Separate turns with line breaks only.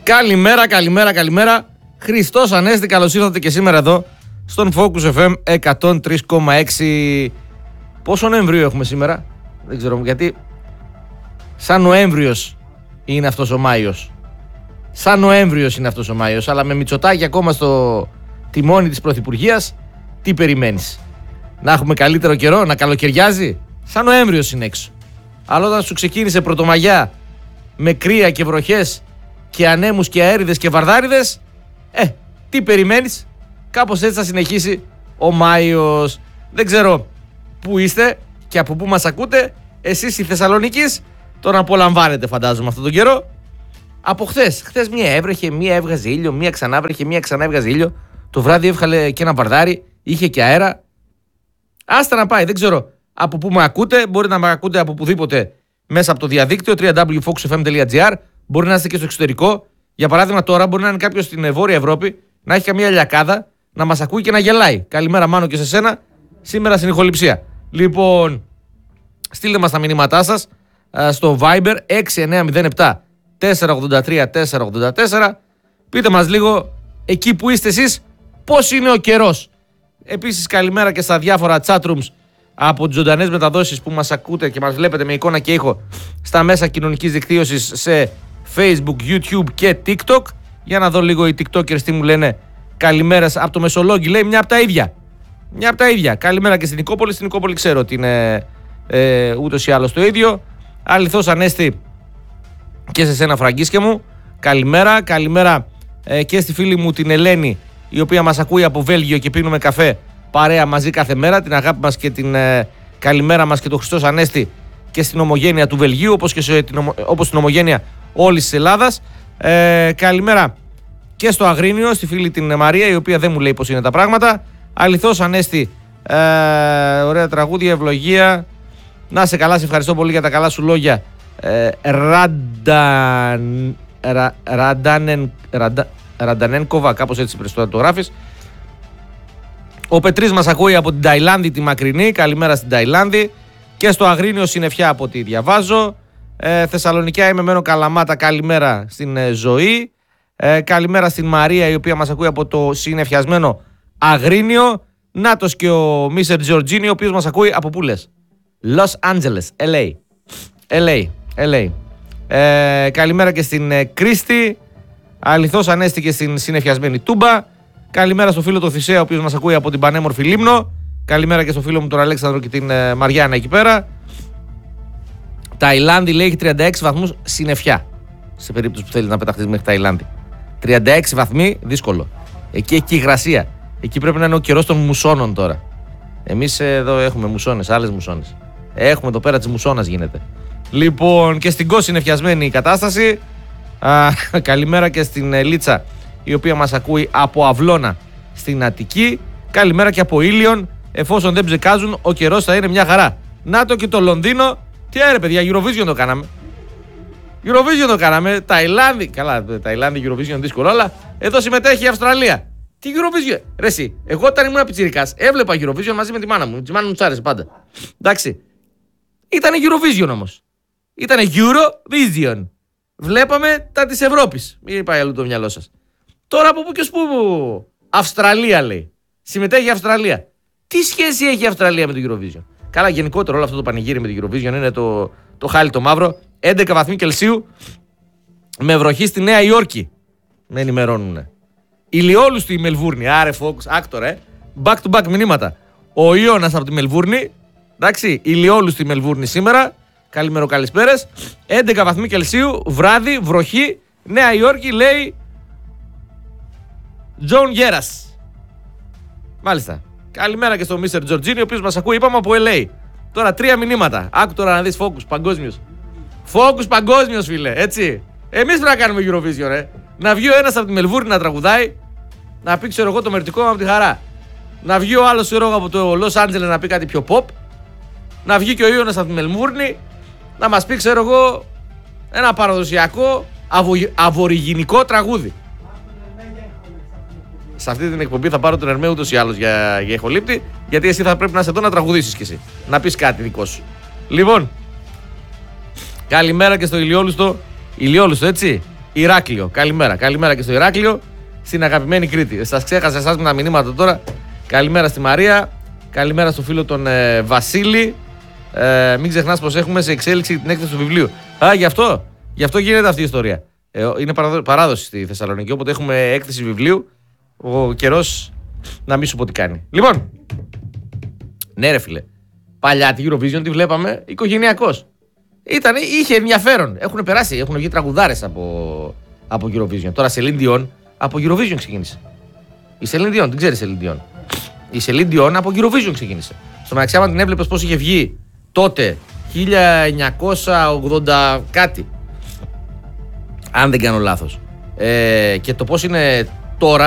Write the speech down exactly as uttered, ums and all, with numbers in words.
Καλημέρα, καλημέρα, καλημέρα. Χριστός Ανέστη, καλώς ήρθατε και σήμερα εδώ στον Focus εφ εμ εκατόν τρία κόμμα έξι. Πόσο Νοεμβρίου έχουμε σήμερα? Δεν ξέρω, γιατί σαν Νοέμβριος είναι αυτός ο Μάιος. Σαν Νοέμβριος είναι αυτός ο Μάιος, αλλά με Μητσοτάκη ακόμα στο τιμόνι της Πρωθυπουργίας, τι περιμένεις? Να έχουμε καλύτερο καιρό, να καλοκαιριάζει? Σαν Νοέμβριος είναι έξω. Αλλά όταν σου ξεκίνησε πρωτομαγιά με κρύα και βροχές και ανέμους και αέριδες και βαρδάριδες, ε, τι περιμένεις? Κάπως έτσι θα συνεχίσει ο Μάιος. Δεν ξέρω πού είστε και από πού μας ακούτε. Εσείς η Θεσσαλονίκης τον απολαμβάνετε, φαντάζομαι, αυτόν τον καιρό. Από χθες. Χθες μία έβρεχε, μία έβγαζε ήλιο, μία ξανά βρέχε, μία ξανά έβγαζε ήλιο. Το βράδυ έβγαλε και ένα βαρδάρι, είχε και αέρα. Άστα να πάει, δεν ξέρω από πού με ακούτε. Μπορεί να με ακούτε από οπουδήποτε μέσα από το διαδίκτυο double-u double-u double-u τελεία focus f m τελεία g r. Μπορεί να είστε και στο εξωτερικό. Για παράδειγμα, τώρα μπορεί να είναι κάποιος στην Βόρεια Ευρώπη, να έχει καμία λιακάδα, να μας ακούει και να γελάει. Καλημέρα, Μάνο, και σε σένα. Σήμερα στην ηχοληψία. Λοιπόν, στείλτε μας τα μηνύματά σας στο Viber έξι εννιά μηδέν επτά τέσσερα ογδόντα τρία τέσσερα ογδόντα τέσσερα. Πείτε μας λίγο εκεί που είστε εσείς πώς είναι ο καιρός. Επίσης, καλημέρα και στα διάφορα chatrooms από τις ζωντανές μεταδόσεις που μας ακούτε και μας βλέπετε με εικόνα και ήχο στα μέσα κοινωνικής δικτύωσης σε Facebook, YouTube και TikTok. Για να δω λίγο οι TikTokers τι μου λένε. Καλημέρα από το Μεσολόγγι, λέει, μια από τα ίδια. Μια από τα ίδια. Καλημέρα και στην Νικόπολη. Στην Νικόπολη ξέρω ότι είναι ε, ούτως ή άλλως το ίδιο. Αληθώς Ανέστη και σε σένα, Φραγκίσκε μου. Καλημέρα. Καλημέρα ε, και στη φίλη μου την Ελένη, η οποία μας ακούει από Βέλγιο και πίνουμε καφέ παρέα μαζί κάθε μέρα. Την αγάπη μας και την ε, καλημέρα μας και το Χριστός Ανέστη και στην ομογένεια του Βελγίου, όπως και σε, την, ομο, όπως στην ομογένεια όλης της Ελλάδας. Ε, καλημέρα και στο Αγρίνιο, στη φίλη την Μαρία, η οποία δεν μου λέει πώς είναι τα πράγματα. Αληθώς Ανέστη, ε, ωραία τραγούδια, ευλογία. Να σε καλά, σε ευχαριστώ πολύ για τα καλά σου λόγια. Ε, Ρανταν, ρα, Ραντανεν, Ραντα, Ραντανένκοβα, κάπως έτσι πρέπει να το γράφεις. Ο Πετρής μας ακούει από την Ταϊλάνδη, τη μακρινή. Καλημέρα στην Ταϊλάνδη. Και στο Αγρίνιο συννεφιά από ό,τι διαβάζω. Ε, Θεσσαλονικιά είμαι, μένω Καλαμάτα. Καλημέρα στην ε, Ζωή. Ε, καλημέρα στην Μαρία, η οποία μας ακούει από το συννεφιασμένο Αγρίνιο. Νάτος και ο Μίστερ Τζορτζίνι, ο οποίος μας ακούει από πού λες? Los Angeles, ελ έι. ελ έι, ελ έι. Ε, καλημέρα και στην ε, Κρίστη. Αληθώς Ανέστη και στην συννεφιασμένη Τούμπα. Καλημέρα στο φίλο του Θησέα, ο οποίος μας ακούει από την πανέμορφη Λίμνο. Καλημέρα και στο φίλο μου τον Αλέξανδρο και την ε, Μαριάννα εκεί πέρα. Ταϊλάνδη λέει έχει τριάντα έξι βαθμούς συννεφιά. Σε περίπτωση που θέλει να πεταχτείς μέχρι Ταϊλάνδη. τριάντα έξι βαθμοί, δύσκολο. Εκεί έχει υγρασία. Εκεί πρέπει να είναι ο καιρός των μουσώνων τώρα. Εμείς εδώ έχουμε μουσώνες, άλλες μουσώνες. Έχουμε εδώ πέρα της μουσώνας γίνεται. Λοιπόν, και στην Κώση είναι φτιασμένη η κατάσταση. Α, καλημέρα και στην Λίτσα, η οποία μας ακούει από Αυλώνα στην Αττική. Καλημέρα και από Ήλιον. Εφόσον δεν ψεκάζουν, ο καιρός θα είναι μια χαρά. Να το και το Λονδίνο. Τι άρε παιδιά, Eurovision το κάναμε. Eurovision το κάναμε. Ταϊλάνδη. Καλά, Ταϊλάνδη, Eurovision δύσκολο, αλλά εδώ συμμετέχει η Αυστραλία. Τι Eurovision? Ρε εσύ, εγώ όταν ήμουν πιτσιρικάς έβλεπα Eurovision μαζί με τη μάνα μου. Τη μάνα μου τσ' άρεσε πάντα. Εντάξει. Ήτανε Eurovision όμως. Ήτανε Eurovision. Βλέπαμε τα της Ευρώπης. Μην πάει αλλού το μυαλό σας. Τώρα από πού και ως πού? Αυστραλία λέει. Συμμετέχει η Αυστραλία. Τι σχέση έχει η Αυστραλία με το Eurovision? Καλά, γενικότερα όλο αυτό το πανηγύρι με το Eurovision είναι το, το χάλι το μαύρο. έντεκα βαθμοί Κελσίου με βροχή στη Νέα Υόρκη. Με ενημερώνουν. Ηλιόλουστη η Μελβούρνη. Άρε Fox, άκτορα, ε. Back to back μηνύματα. Ο Ιώνας από τη Μελβούρνη. Εντάξει, ηλιόλουστη η Μελβούρνη σήμερα. Καλημέρα, καλησπέρες. έντεκα βαθμοί Κελσίου, βράδυ, βροχή. Νέα Υόρκη λέει Τζον Γέρας. Μάλιστα. Καλημέρα και στον Μίστερ Τζορτζίνι, ο οποίος μας ακούει, είπαμε, από ελ έι. Τώρα τρία μηνύματα. Άκου τώρα να δεις Focus παγκόσμιος. Focus παγκόσμιος, φίλε, έτσι. Εμείς πρέπει να κάνουμε Eurovision, ρε. Να βγει ο ένας από τη Μελβούρνη να τραγουδάει, να πει ξέρω εγώ το μερτικό μου από τη χαρά. Να βγει ο άλλος ξέρω, από το Los Angeles να πει κάτι πιο pop. Να βγει και ο Ιώνας από τη Μελβούρνη να μας πει ξέρω εγώ ένα παραδοσιακό αβο, αβοριγινικό τραγούδι. Σε αυτή την εκπομπή θα πάρω τον Ερμέ ούτως ή άλλως για, για ηχολήπτη, γιατί εσύ θα πρέπει να είσαι εδώ να τραγουδήσεις κι εσύ. Να πεις κάτι δικό σου. Λοιπόν, καλημέρα και στο ηλιόλουστο. Ηλιόλουστο, έτσι. Ηράκλειο. Καλημέρα. Καλημέρα και στο Ηράκλειο, στην αγαπημένη Κρήτη. Σας ξέχασα εσάς με τα μηνύματα τώρα. Καλημέρα στη Μαρία. Καλημέρα στο φίλο τον ε, Βασίλη. Ε, μην ξεχνάς πως έχουμε σε εξέλιξη την έκθεση του βιβλίου. Α, γι' αυτό. Γι' αυτό γίνεται αυτή η ιστορία. Ε, είναι παράδοση στη Θεσσαλονίκη. Όποτε έχουμε έκθεση βιβλίου, ο καιρός να μην σου πω τι κάνει. Λοιπόν, ναι, ρε φίλε. Παλιά τη Eurovision τη βλέπαμε οικογενειακώς. Ήτανε, είχε ενδιαφέρον. Έχουν περάσει, έχουν βγει τραγουδάρες από, από Eurovision. Τώρα Celine Dion από Eurovision ξεκίνησε. Η Celine Dion, την ξέρεις Celine Dion. Η Celine Dion από Eurovision ξεκίνησε. Στο μεταξύ, άμα την έβλεπες πώς είχε βγει τότε, χίλια εννιακόσια ογδόντα κάτι, αν δεν κάνω λάθος, ε, και το πώς είναι τώρα,